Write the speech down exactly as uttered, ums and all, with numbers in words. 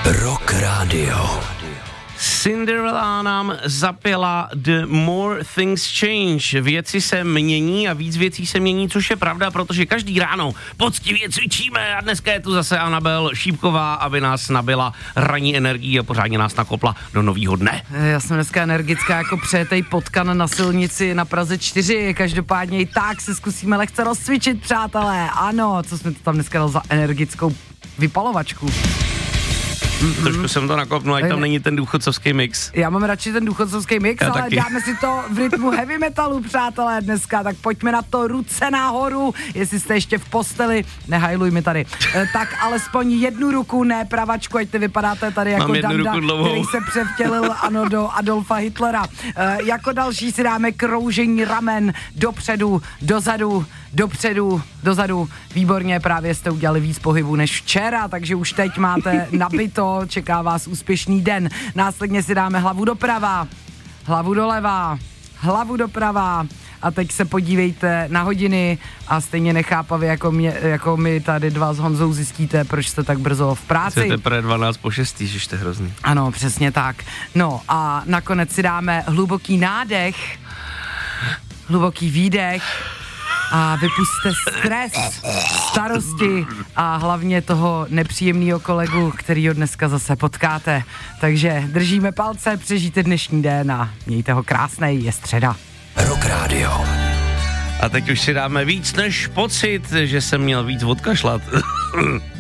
Rock Radio. Cinderella nám zapěla The More Things Change. Věci se mění a víc věcí se mění, což je pravda, protože každý ráno poctivě cvičíme a dneska je tu zase Anabel Šípková, aby nás nabila ranní energií a pořádně nás nakopla do novýho dne. Já jsem dneska energická jako přejetej potkan na silnici na Praze čtyři, každopádně i tak se zkusíme lehce rozcvičit, přátelé. Ano, co jsme to tam dneska dal za energickou vypalovačku. Mm-hmm. Trošku jsem to nakopnul, ať tam není ten důchodcovský mix. Já mám radši ten důchodcovský mix, Já ale taky. dáme si to v rytmu heavy metalu, přátelé, dneska, tak pojďme na to, ruce nahoru, jestli jste ještě v posteli, nehajluj mi tady, e, tak alespoň jednu ruku, ne pravačku, ať ty vypadáte tady jako Danda, který se převtělil, ano, do Adolfa Hitlera. E, jako další si dáme kroužení ramen dopředu, dozadu, dopředu, dozadu. Výborně, právě jste udělali víc pohybu než včera, takže už teď máte nabito, čeká vás úspěšný den. Následně si dáme hlavu doprava, hlavu doleva, hlavu doprava a teď se podívejte na hodiny a stejně nechápavě jako, mě, jako my tady dva s Honzou zjistíte, proč jste tak brzo v práci. Jste teprve dvanáct po šestý, že jste hrozný. Ano, přesně tak. No a nakonec si dáme hluboký nádech, hluboký výdech a vypusťte stres, starosti a hlavně toho nepříjemného kolegu, kterýho dneska zase potkáte. Takže držíme palce, přežijte dnešní den a mějte ho krásnej, je středa. Rock Radio. A teď už si dáme víc než pocit, že jsem měl víc odkašlat.